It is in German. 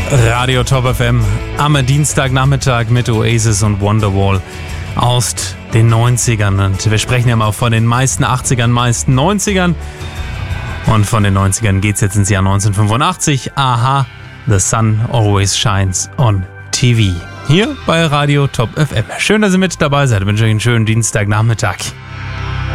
Radio Top FM am Dienstagnachmittag mit Oasis und Wonderwall aus den 90ern. Und wir sprechen ja mal von den meisten 80ern, meisten 90ern. Und von den 90ern geht's jetzt ins Jahr 1985. Aha, The Sun Always Shines on TV. Hier bei Radio Top FM. Schön, dass ihr mit dabei seid. Ich wünsche euch einen schönen Dienstagnachmittag.